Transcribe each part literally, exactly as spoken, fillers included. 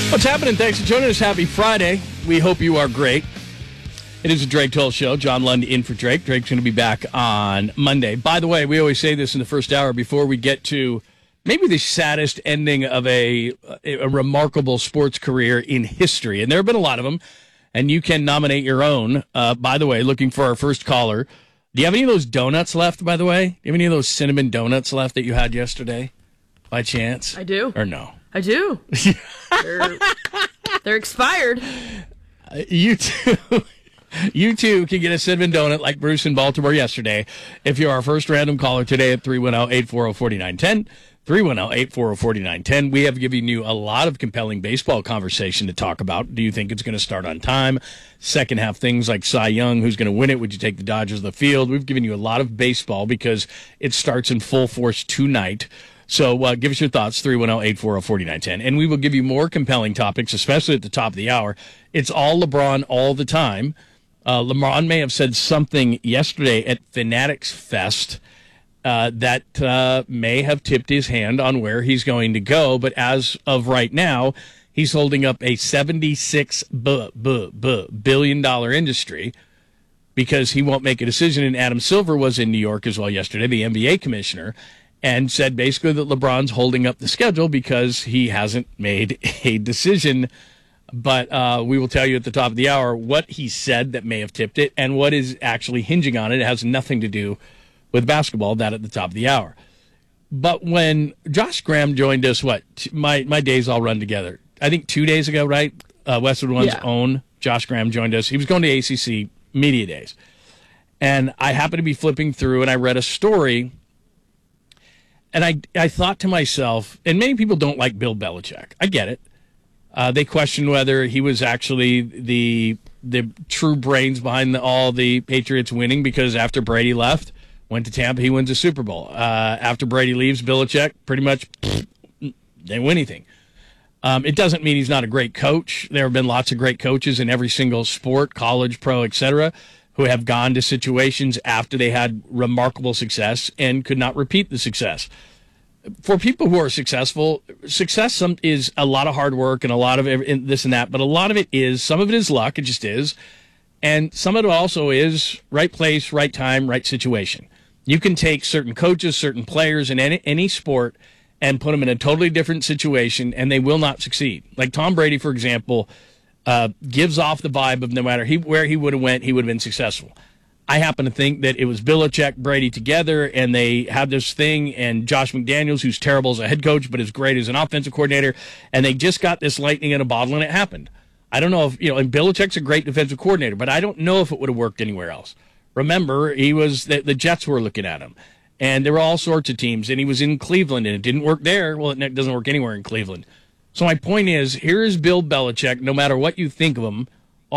What's happening? Thanks for joining us. Happy Friday. We hope you are great. It is a Drake Toll Show. John Lund in for Drake. Drake's going to be back on Monday. By the way, we always say this in the first hour before we get to maybe the saddest ending of a, a remarkable sports career in history. And there have been a lot of them. And you can nominate your own. Uh, by the way, looking for our first caller. Do you have any of those donuts left, by the way? Do you have any of those cinnamon donuts left that you had yesterday, by chance? I do. Or no? I do. they're, they're expired. Uh, you too. You too can get a cinnamon donut like Bruce in Baltimore yesterday if you're our first random caller today at three one zero, eight four zero, four nine one zero. three one zero, eight four zero, four nine one zero. We have given you a lot of compelling baseball conversation to talk about. Do you think it's going to start on time? Second half things like Cy Young, who's going to win it? Would you take the Dodgers to the field? We've given you a lot of baseball because it starts in full force tonight. So uh, give us your thoughts, three one zero, eight four zero, four nine one zero. And we will give you more compelling topics, especially at the top of the hour. It's all LeBron all the time. Uh, LeBron may have said something yesterday at Fanatics Fest uh, that uh, may have tipped his hand on where he's going to go. But as of right now, he's holding up a seventy-six billion dollars industry because he won't make a decision. And Adam Silver was in New York as well yesterday, the N B A commissioner, and said basically that LeBron's holding up the schedule because he hasn't made a decision. But uh, we will tell you at the top of the hour what he said that may have tipped it and what is actually hinging on it. It has nothing to do with basketball, that at the top of the hour. But when Josh Graham joined us, what, my, my days all run together. I think two days ago, right? Uh, Westwood One's yeah. own Josh Graham joined us. He was going to A C C Media Days. And I happened to be flipping through and I read a story. And I, I thought to myself, and many people don't like Bill Belichick. I get it. Uh, they questioned whether he was actually the the true brains behind the, all the Patriots winning because after Brady left, went to Tampa, he wins a Super Bowl. Uh, after Brady leaves, Belichick pretty much pfft, didn't win anything. Um, it doesn't mean he's not a great coach. There have been lots of great coaches in every single sport, college, pro, et cetera, who have gone to situations after they had remarkable success and could not repeat the success. For people who are successful, success is a lot of hard work and a lot of this and that, but a lot of it is, some of it is luck, it just is, and some of it also is right place, right time, right situation. You can take certain coaches, certain players in any, any sport and put them in a totally different situation, and they will not succeed. Like Tom Brady, for example, uh, gives off the vibe of no matter he, where he would have went, he would have been successful. I happen to think that it was Belichick, Brady together, and they had this thing, and Josh McDaniels, who's terrible as a head coach, but is great as an offensive coordinator, and they just got this lightning in a bottle, and it happened. I don't know if, you know, and Belichick's a great defensive coordinator, but I don't know if it would have worked anywhere else. Remember, he was, the, the Jets were looking at him, and there were all sorts of teams, and he was in Cleveland, and it didn't work there. Well, it doesn't work anywhere in Cleveland. So my point is, here is Bill Belichick, no matter what you think of him,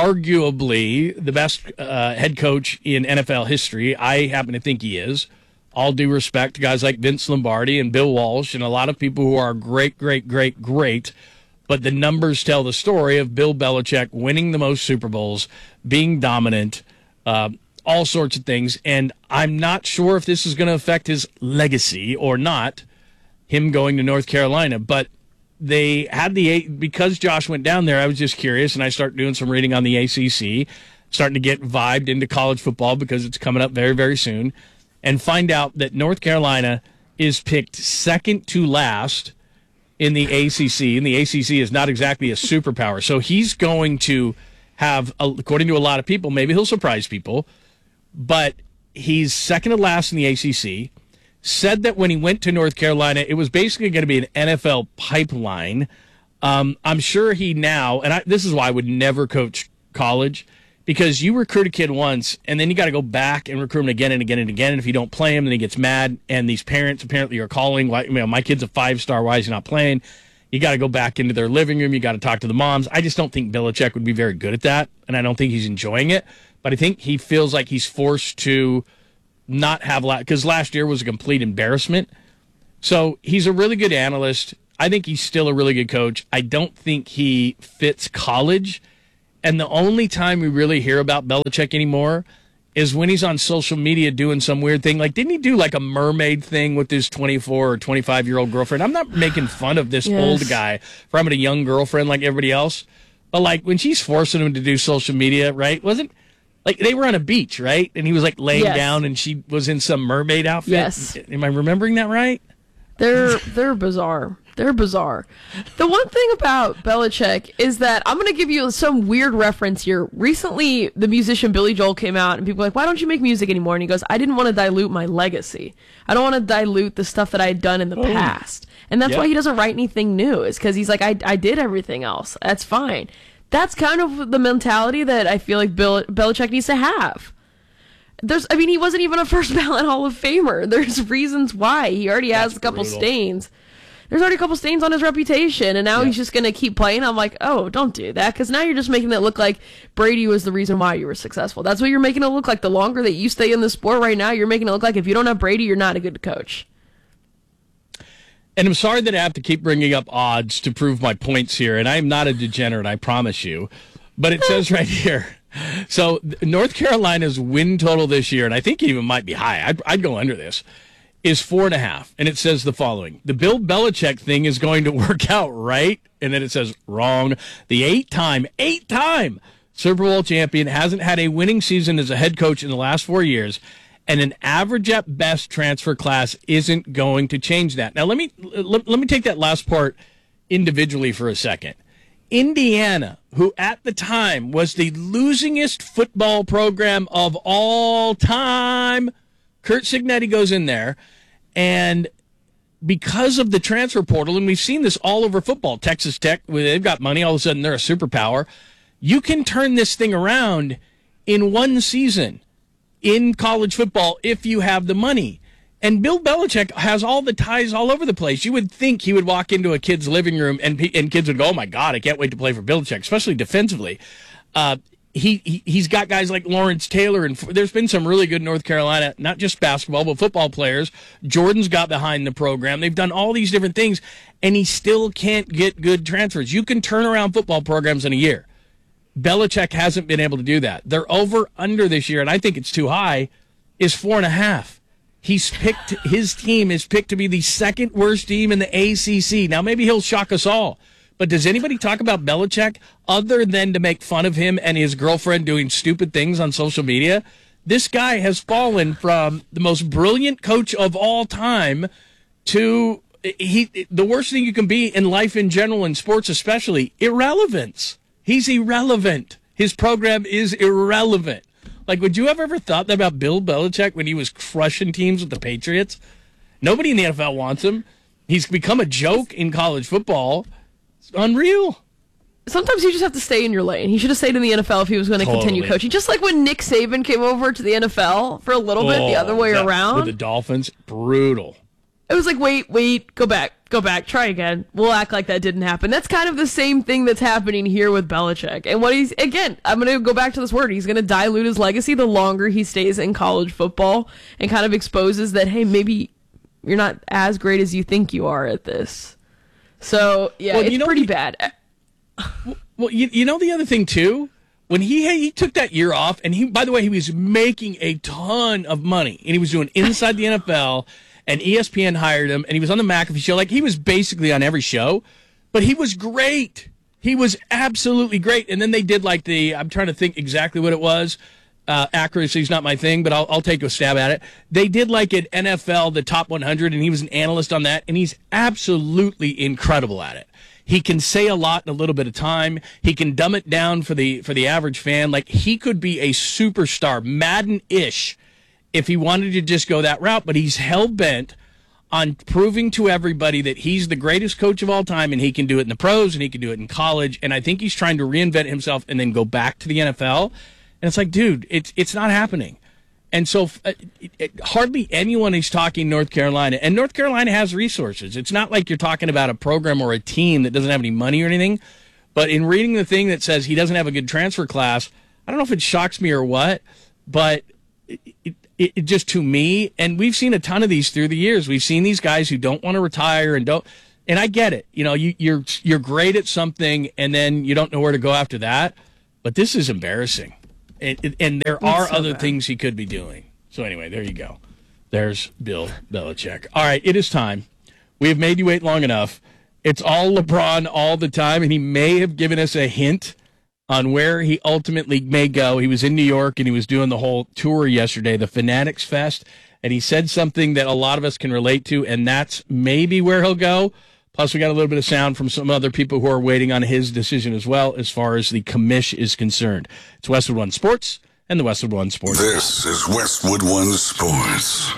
arguably the best uh, head coach in N F L history. I happen to think he is. All due respect to guys like Vince Lombardi and Bill Walsh and a lot of people who are great, great, great, great. But the numbers tell the story of Bill Belichick winning the most Super Bowls, being dominant, uh, all sorts of things. And I'm not sure if this is going to affect his legacy or not, him going to North Carolina. But they had the, because Josh went down there, I was just curious, and I started doing some reading on the A C C, starting to get vibed into college football because it's coming up very, very soon, and find out that North Carolina is picked second to last in the A C C, and the A C C is not exactly a superpower. So he's going to have, according to a lot of people, maybe he'll surprise people, but he's second to last in the A C C. Said that when he went to North Carolina, it was basically going to be an N F L pipeline. Um, I'm sure he now, and I, this is why I would never coach college, because you recruit a kid once, and then you got to go back and recruit him again and again and again. And if you don't play him, then he gets mad. And these parents apparently are calling, like, you know, my kid's a five-star, why is he not playing? You got to go back into their living room. You got to talk to the moms. I just don't think Belichick would be very good at that, and I don't think he's enjoying it. But I think he feels like he's forced to not have, because last year was a complete embarrassment. So he's a really good analyst. I think he's still a really good coach. I don't think he fits college. And the only time we really hear about Belichick anymore is when he's on social media doing some weird thing. Like, didn't he do like a mermaid thing with his twenty-four or twenty-five-year-old girlfriend? I'm not making fun of this Yes. old guy for having a young girlfriend like everybody else. But, like, when she's forcing him to do social media, right, wasn't, like, they were on a beach, right? And he was, like, laying Yes. down and she was in some mermaid outfit. Yes. Am I remembering that right? They're they're bizarre. They're bizarre. The one thing about Belichick is that I'm going to give you some weird reference here. Recently, the musician Billy Joel came out, and people were like, why don't you make music anymore? And he goes, I didn't want to dilute my legacy. I don't want to dilute the stuff that I had done in the past. And that's Yep. why he doesn't write anything new, is because he's like, I, I did everything else. That's fine. That's kind of the mentality that I feel like Bill, Belichick needs to have. There's, I mean, he wasn't even a first ballot Hall of Famer. There's reasons why. He already has That's a couple brutal. stains. There's already a couple stains on his reputation, and now Yeah. he's just going to keep playing. I'm like, oh, don't do that, because now you're just making it look like Brady was the reason why you were successful. That's what you're making it look like. The longer that you stay in the sport right now, you're making it look like if you don't have Brady, you're not a good coach. And I'm sorry that I have to keep bringing up odds to prove my points here, and I'm not a degenerate, I promise you. But it says right here. So North Carolina's win total this year, and I think it even might be high, I'd, I'd go under this, is four and a half. And it says the following. The Bill Belichick thing is going to work out, right? And then it says wrong. The eight-time, eight-time Super Bowl champion hasn't had a winning season as a head coach in the last four years, and an average at best transfer class isn't going to change that. Now, let me let, let me take that last part individually for a second. Indiana, who at the time was the losingest football program of all time, Kurt Signetti goes in there, and because of the transfer portal, and we've seen this all over football, Texas Tech, they've got money, all of a sudden they're a superpower. You can turn this thing around in one season in college football if you have the money. And Bill Belichick has all the ties all over the place. You would think he would walk into a kid's living room and and kids would go, oh, my God, I can't wait to play for Belichick, especially defensively. Uh, he, he, he's got guys like Lawrence Taylor, and there's been some really good North Carolina, not just basketball, but football players. Jordan's got behind the program. They've done all these different things, and he still can't get good transfers. You can turn around football programs in a year. Belichick hasn't been able to do that. They're over under this year, and I think it's too high, is four and a half. He's picked, his team is picked to be the second worst team in the A C C. Now, maybe he'll shock us all, but does anybody talk about Belichick other than to make fun of him and his girlfriend doing stupid things on social media? This guy has fallen from the most brilliant coach of all time to he. The worst thing you can be in life in general, in sports especially, irrelevance. He's irrelevant. His program is irrelevant. Like, would you have ever thought that about Bill Belichick when he was crushing teams with the Patriots? Nobody in the N F L wants him. He's become a joke in college football. It's unreal. Sometimes you just have to stay in your lane. He should have stayed in the N F L if he was going to Totally. continue coaching. Just like when Nick Saban came over to the N F L for a little bit, the other way that- around. With the Dolphins, brutal. It was like, wait, wait, go back, go back, try again. We'll act like that didn't happen. That's kind of the same thing that's happening here with Belichick. And what he's, again, I'm going to go back to this word. He's going to dilute his legacy the longer he stays in college football and kind of exposes that, hey, maybe you're not as great as you think you are at this. So, yeah, Well, it's you know, pretty he- bad. Well, you, you know the other thing, too? When he he took that year off, and he, by the way, he was making a ton of money, and he was doing inside the N F L, and E S P N hired him, and he was on the McAfee show. Like, he was basically on every show, but he was great. He was absolutely great. And then they did like the, I'm trying to think exactly what it was. Uh, accuracy is not my thing, but I'll, I'll take a stab at it. They did like an N F L, the top one hundred, and he was an analyst on that, and he's absolutely incredible at it. He can say a lot in a little bit of time. He can dumb it down for the for the average fan. Like, he could be a superstar, Madden-ish, if he wanted to just go that route, but he's hell-bent on proving to everybody that he's the greatest coach of all time, and he can do it in the pros, and he can do it in college, and I think he's trying to reinvent himself and then go back to the N F L, and it's like, dude, it's it's not happening. And so uh, it, it, hardly anyone is talking North Carolina, and North Carolina has resources. It's not like you're talking about a program or a team that doesn't have any money or anything, but in reading the thing that says he doesn't have a good transfer class, I don't know if it shocks me or what, but it, it, it just, to me, and we've seen a ton of these through the years. We've seen these guys who don't want to retire and don't, and I get it. You know, you, you're you're great at something, and then you don't know where to go after that. But this is embarrassing. And, and there are so other bad. things he could be doing. So anyway, there you go. There's Bill Belichick. All right, it is time. We have made you wait long enough. It's all LeBron all the time, and he may have given us a hint on where he ultimately may go. He was in New York, and he was doing the whole tour yesterday, the Fanatics Fest, and he said something that a lot of us can relate to, and that's maybe where he'll go. Plus, we got a little bit of sound from some other people who are waiting on his decision as well as far as the commish is concerned. It's Westwood One Sports and the Westwood One Sports. This is Westwood One Sports.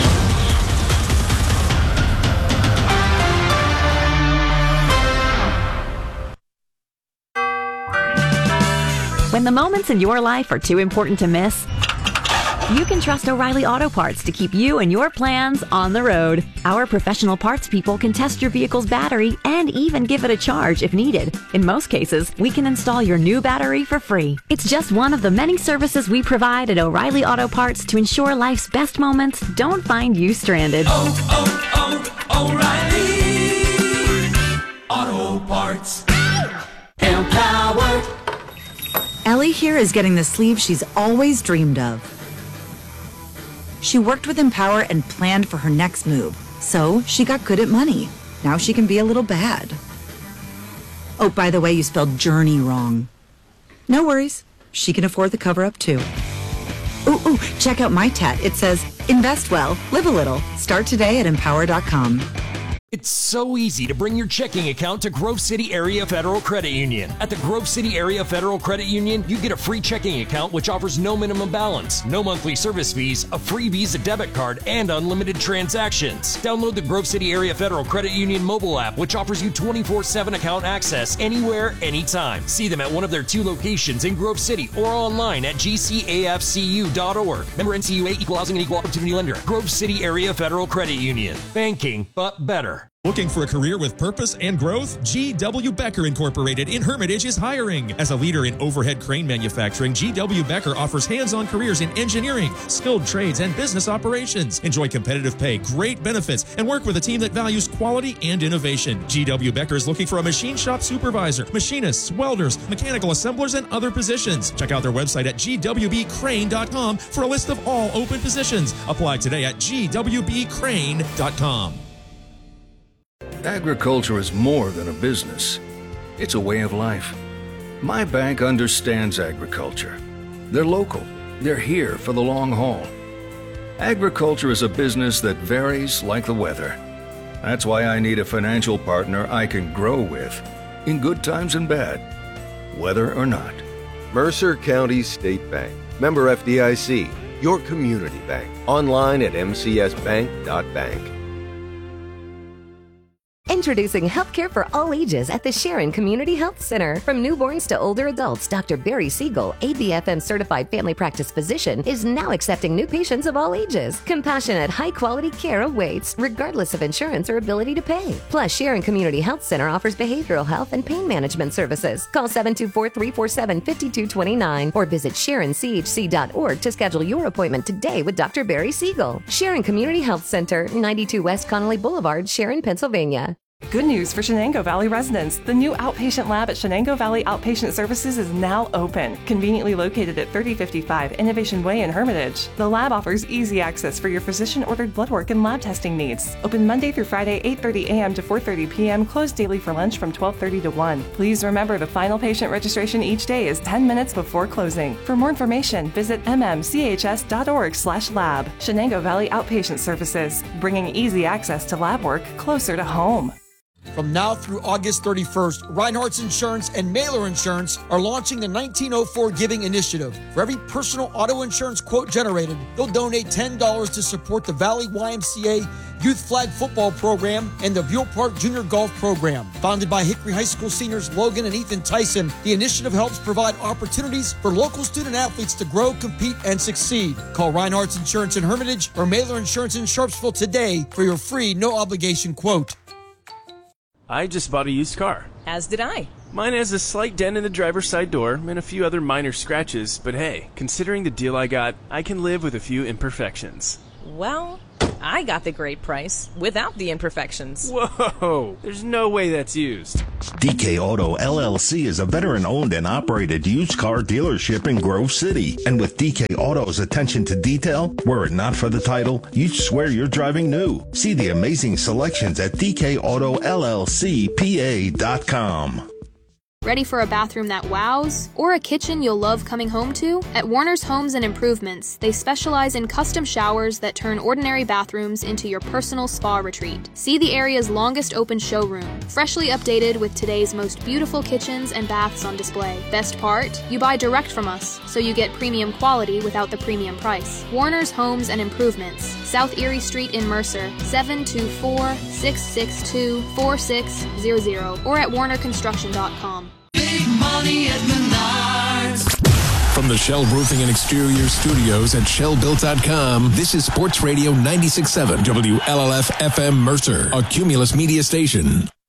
When the moments in your life are too important to miss, you can trust O'Reilly Auto Parts to keep you and your plans on the road. Our professional parts people can test your vehicle's battery and even give it a charge if needed. In most cases, we can install your new battery for free. It's just one of the many services we provide at O'Reilly Auto Parts to ensure life's best moments don't find you stranded. Oh, oh, oh, O'Reilly Auto Parts. Empowered. Ellie here is getting the sleeve she's always dreamed of. She worked with Empower and planned for her next move, so she got good at money. Now she can be a little bad. Oh, by the way, you spelled journey wrong. No worries. She can afford the cover-up, too. Ooh, ooh, check out my tat. It says, invest well, live a little. Start today at empower dot com. It's so easy to bring your checking account to Grove City Area Federal Credit Union. At the Grove City Area Federal Credit Union, you get a free checking account which offers no minimum balance, no monthly service fees, a free Visa debit card, and unlimited transactions. Download the Grove City Area Federal Credit Union mobile app, which offers you twenty-four seven account access anywhere, anytime. See them at one of their two locations in Grove City or online at G C A F C U dot org. Member N C U A, Equal Housing and Equal Opportunity Lender. Grove City Area Federal Credit Union. Banking, but better. Looking for a career with purpose and growth? G W. Becker Incorporated in Hermitage is hiring. As a leader in overhead crane manufacturing, G W. Becker offers hands-on careers in engineering, skilled trades, and business operations. Enjoy competitive pay, great benefits, and work with a team that values quality and innovation. G W. Becker is looking for a machine shop supervisor, machinists, welders, mechanical assemblers, and other positions. Check out their website at G W B crane dot com for a list of all open positions. Apply today at G W B crane dot com. Agriculture is more than a business. It's a way of life. My bank understands agriculture. They're local. They're here for the long haul. Agriculture is a business that varies like the weather. That's why I need a financial partner I can grow with, in good times and bad, weather or not. Mercer County State Bank. Member F D I C. Your community bank. Online at m c s bank dot bank. Introducing healthcare for all ages at the Sharon Community Health Center. From newborns to older adults, Doctor Barry Siegel, A B F M certified family practice physician, is now accepting new patients of all ages. Compassionate, high-quality care awaits, regardless of insurance or ability to pay. Plus, Sharon Community Health Center offers behavioral health and pain management services. Call seven two four, three four seven, five two two nine or visit sharon c h c dot org to schedule your appointment today with Doctor Barry Siegel. Sharon Community Health Center, ninety-two West Connolly Boulevard, Sharon, Pennsylvania. Good news for Shenango Valley residents. The new outpatient lab at Shenango Valley Outpatient Services is now open, conveniently located at thirty fifty-five Innovation Way in Hermitage. The lab offers easy access for your physician-ordered blood work and lab testing needs. Open Monday through Friday, eight thirty a m to four thirty p m, closed daily for lunch from twelve thirty to one. Please remember the final patient registration each day is ten minutes before closing. For more information, visit m m c h s dot org slash lab. Shenango Valley Outpatient Services, bringing easy access to lab work closer to home. From now through August thirty-first, Reinhardt's Insurance and Mailer Insurance are launching the nineteen oh four Giving Initiative. For every personal auto insurance quote generated, they'll donate ten dollars to support the Valley Y M C A Youth Flag Football Program and the Buell Park Junior Golf Program. Founded by Hickory High School seniors Logan and Ethan Tyson, the initiative helps provide opportunities for local student athletes to grow, compete, and succeed. Call Reinhardt's Insurance in Hermitage or Mailer Insurance in Sharpsville today for your free, no-obligation quote. I just bought a used car. As did I. Mine has a slight dent in the driver's side door and a few other minor scratches, but hey, considering the deal I got, I can live with a few imperfections. Well, I got the great price without the imperfections. Whoa, there's no way that's used. D K Auto L L C is a veteran-owned and operated used car dealership in Grove City. And with D K Auto's attention to detail, were it not for the title, you'd swear you're driving new. See the amazing selections at D K Auto L L C P A dot com. Ready for a bathroom that wows? Or a kitchen you'll love coming home to? At Warner's Homes and Improvements, they specialize in custom showers that turn ordinary bathrooms into your personal spa retreat. See the area's longest open showroom, freshly updated with today's most beautiful kitchens and baths on display. Best part? You buy direct from us, so you get premium quality without the premium price. Warner's Homes and Improvements, South Erie Street in Mercer, seven two four, six six two, four six zero zero, or at warner construction dot com. Big money at Menards. From the Shell Roofing and Exterior Studios at shell built dot com, this is Sports Radio ninety-six point seven W L L F F M Mercer, a Cumulus media station.